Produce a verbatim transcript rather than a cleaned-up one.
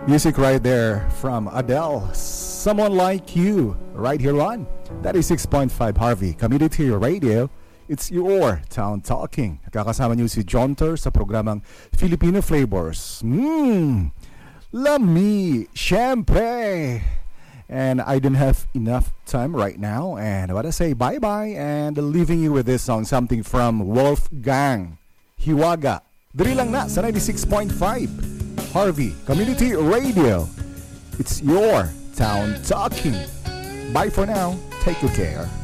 Music right there from Adele. Someone Like You. Right here on ninety-six point five Harvey Community Radio. It's your Town Talking. Kakasama niyo si John Ter sa programang Filipino Flavors. Mmm, lami, syempre. And I don't have enough time right now. And I want to say bye-bye and leaving you with this song, something from Wolfgang Hiwaga. Diri lang na sa ninety-six point five Harvey Community Radio. It's your Town Talking. Bye for now. Take good care.